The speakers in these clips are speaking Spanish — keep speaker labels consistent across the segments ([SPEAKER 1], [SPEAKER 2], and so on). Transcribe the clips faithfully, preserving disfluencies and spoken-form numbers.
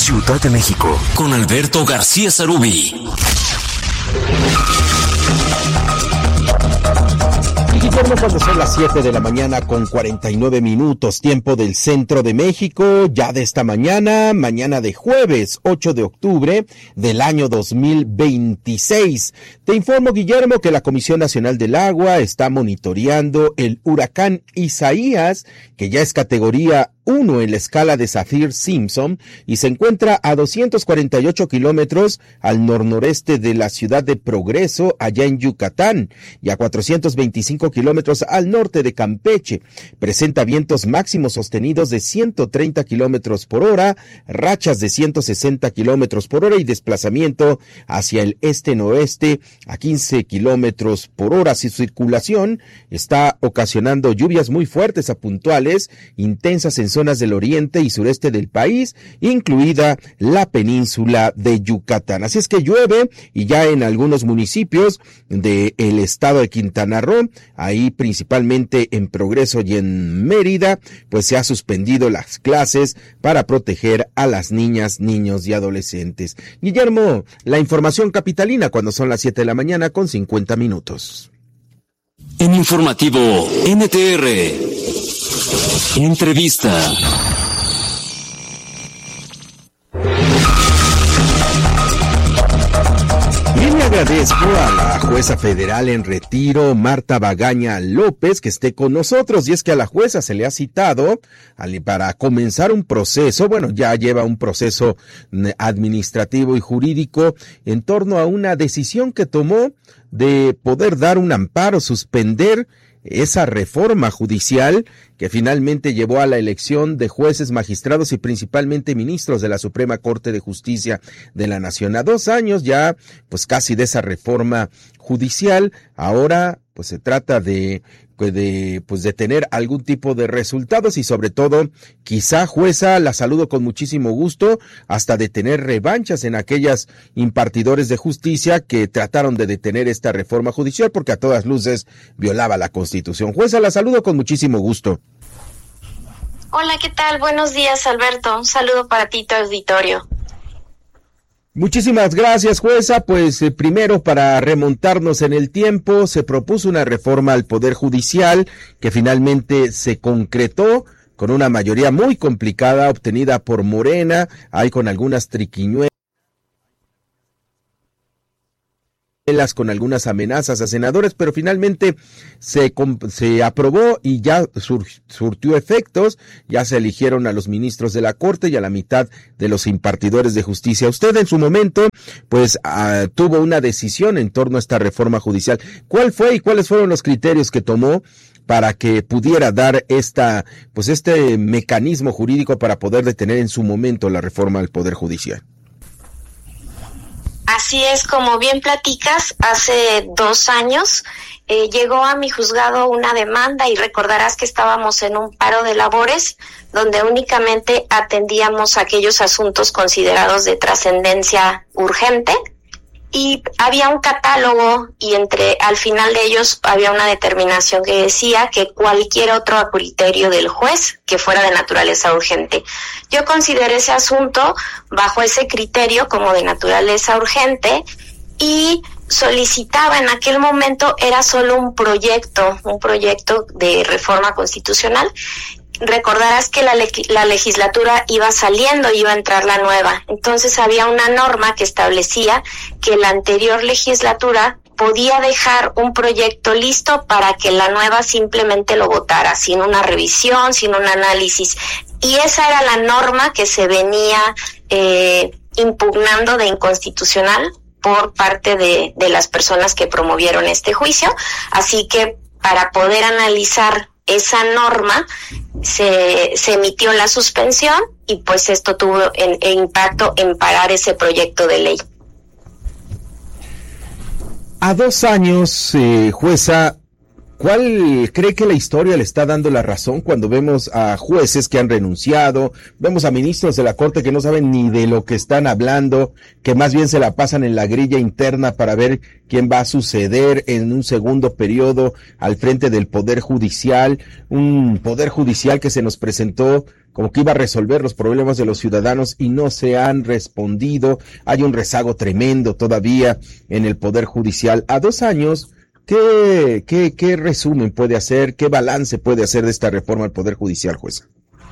[SPEAKER 1] Ciudad de México, con Alberto García Sarubi.
[SPEAKER 2] Guillermo, cuando son las siete de la mañana con cuarenta y nueve minutos, tiempo del centro de México, ya de esta mañana, mañana de jueves ocho de octubre del año dos mil veintiséis. Te informo, Guillermo, que la Comisión Nacional del Agua está monitoreando el huracán Isaías, que ya es categoría uno en la escala de Saffir-Simpson y se encuentra a doscientos cuarenta y ocho kilómetros al nor-noreste de la ciudad de Progreso, allá en Yucatán, y a cuatrocientos veinticinco kilómetros al norte de Campeche. Presenta vientos máximos sostenidos de ciento treinta kilómetros por hora, rachas de ciento sesenta kilómetros por hora y desplazamiento hacia el este-noreste a quince kilómetros por hora. Su circulación está ocasionando lluvias muy fuertes a puntuales, intensas en zonas del oriente y sureste del país, incluida la península de Yucatán. Así es que llueve y ya en algunos municipios del estado de Quintana Roo, ahí principalmente en Progreso y en Mérida, pues se ha suspendido las clases para proteger a las niñas, niños y adolescentes. Guillermo, la información capitalina cuando son las siete de la mañana con cincuenta minutos.
[SPEAKER 1] En Informativo N T R. Entrevista.
[SPEAKER 2] Bien, le agradezco a la jueza federal en retiro, Marta Bagaña López, que esté con nosotros. Y es que a la jueza se le ha citado para comenzar un proceso, bueno, ya lleva un proceso administrativo y jurídico en torno a una decisión que tomó de poder dar un amparo, suspender esa reforma judicial que finalmente llevó a la elección de jueces, magistrados y principalmente ministros de la Suprema Corte de Justicia de la Nación. A dos años ya, pues casi de esa reforma judicial, ahora pues se trata de de pues de tener algún tipo de resultados y sobre todo, quizá, jueza, la saludo con muchísimo gusto, hasta de tener revanchas en aquellas impartidores de justicia que trataron de detener esta reforma judicial porque a todas luces violaba la Constitución. Jueza, la saludo con muchísimo gusto.
[SPEAKER 3] Hola, ¿qué tal? Buenos días, Alberto. Un saludo para ti, tu auditorio.
[SPEAKER 2] Muchísimas gracias, jueza. Pues eh, primero, para remontarnos en el tiempo, se propuso una reforma al Poder Judicial que finalmente se concretó con una mayoría muy complicada obtenida por Morena, hay con algunas triquiñuelas, con algunas amenazas a senadores, pero finalmente se, se aprobó y ya sur, surtió efectos, ya se eligieron a los ministros de la Corte y a la mitad de los impartidores de justicia. Usted en su momento, pues, uh, tuvo una decisión en torno a esta reforma judicial. ¿Cuál fue y cuáles fueron los criterios que tomó para que pudiera dar esta, pues, este mecanismo jurídico para poder detener en su momento la reforma al Poder Judicial?
[SPEAKER 3] Así es, como bien platicas, hace dos años eh, llegó a mi juzgado una demanda y recordarás que estábamos en un paro de labores donde únicamente atendíamos aquellos asuntos considerados de trascendencia urgente y había un catálogo y entre al final de ellos había una determinación que decía que cualquier otro criterio del juez que fuera de naturaleza urgente. Yo consideré ese asunto bajo ese criterio como de naturaleza urgente y solicitaba en aquel momento, era solo un proyecto, un proyecto de reforma constitucional. Recordarás que la, le- la legislatura iba saliendo, iba a entrar la nueva. Entonces había una norma que establecía que la anterior legislatura podía dejar un proyecto listo para que la nueva simplemente lo votara, sin una revisión, sin un análisis. Y esa era la norma que se venía eh, impugnando de inconstitucional por parte de, de las personas que promovieron este juicio. Así que para poder analizar esa norma, se, se emitió la suspensión y pues esto tuvo el, el impacto en parar ese proyecto de ley.
[SPEAKER 2] A dos años, eh, jueza, ¿Cuál cree que la historia le está dando la razón cuando vemos a jueces que han renunciado, vemos a ministros de la Corte que no saben ni de lo que están hablando, que más bien se la pasan en la grilla interna para ver quién va a suceder en un segundo periodo al frente del Poder Judicial, un Poder Judicial que se nos presentó como que iba a resolver los problemas de los ciudadanos y no se han respondido? Hay un rezago tremendo todavía en el Poder Judicial. A dos años, ¿Qué, qué, qué resumen puede hacer, qué balance puede hacer de esta reforma al Poder Judicial, jueza?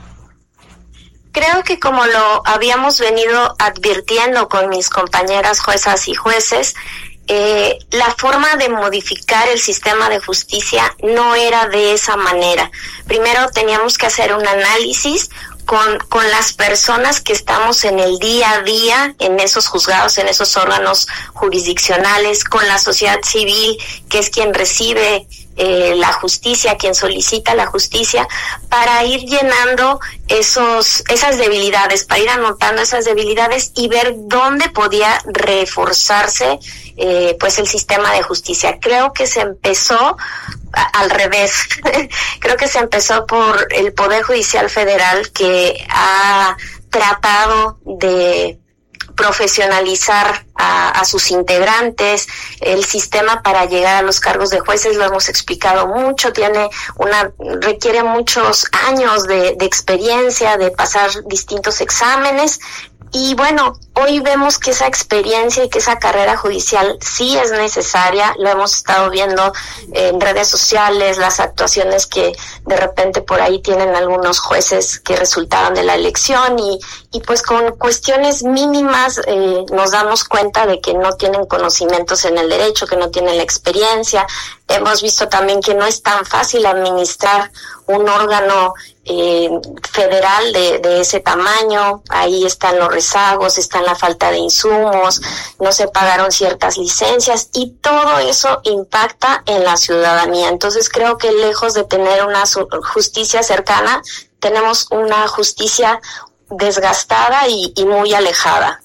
[SPEAKER 3] Creo que como lo habíamos venido advirtiendo con mis compañeras juezas y jueces, eh, la forma de modificar el sistema de justicia no era de esa manera. Primero teníamos que hacer un análisis con, con las personas que estamos en el día a día, en esos juzgados, en esos órganos jurisdiccionales, con la sociedad civil, que es quien recibe eh, la justicia, quien solicita la justicia, para ir llenando esos, esas debilidades, para ir anotando esas debilidades y ver dónde podía reforzarse eh, pues el sistema de justicia. Creo que se empezó al revés. Creo que se empezó por el Poder Judicial Federal, que ha tratado de profesionalizar a, a sus integrantes. El sistema para llegar a los cargos de jueces, lo hemos explicado mucho, tiene una requiere muchos años de, de experiencia, de pasar distintos exámenes. Y bueno, hoy vemos que esa experiencia y que esa carrera judicial sí es necesaria. Lo hemos estado viendo en redes sociales, las actuaciones que de repente por ahí tienen algunos jueces que resultaron de la elección y, y pues con cuestiones mínimas eh, nos damos cuenta de que no tienen conocimientos en el derecho, que no tienen la experiencia. Hemos visto también que no es tan fácil administrar un órgano eh, federal de, de ese tamaño. Ahí están los rezagos, está la falta de insumos, no se pagaron ciertas licencias y todo eso impacta en la ciudadanía. Entonces creo que lejos de tener una justicia cercana, tenemos una justicia desgastada y, y muy alejada.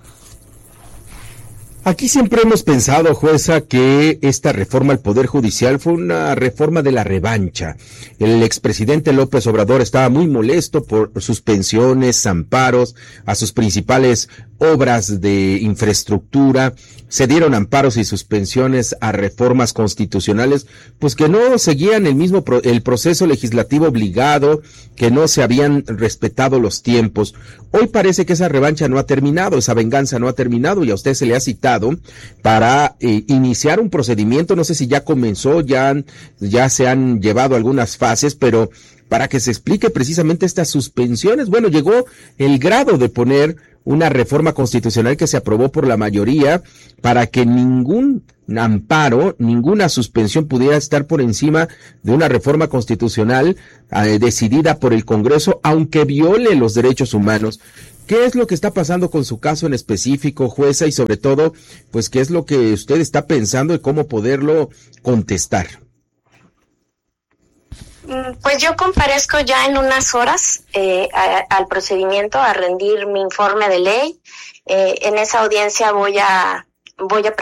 [SPEAKER 2] Aquí siempre hemos pensado, jueza, que esta reforma al Poder Judicial fue una reforma de la revancha. El expresidente López Obrador estaba muy molesto por suspensiones, amparos a sus principales obras de infraestructura. Se dieron amparos y suspensiones a reformas constitucionales, pues que no seguían el mismo pro, el proceso legislativo obligado, que no se habían respetado los tiempos. Hoy parece que esa revancha no ha terminado, esa venganza no ha terminado y a usted se le ha citado para eh, iniciar un procedimiento. No sé si ya comenzó, ya, han, ya se han llevado algunas fases, pero para que se explique precisamente estas suspensiones. Bueno, llegó el grado de poner una reforma constitucional que se aprobó por la mayoría para que ningún amparo, ninguna suspensión pudiera estar por encima de una reforma constitucional eh, decidida por el Congreso, aunque viole los derechos humanos. ¿Qué es lo que está pasando con su caso en específico, jueza? Y sobre todo, pues, ¿qué es lo que usted está pensando y cómo poderlo contestar?
[SPEAKER 3] Pues yo comparezco ya en unas horas eh, a, al procedimiento a rendir mi informe de ley. Eh, en esa audiencia voy a voy a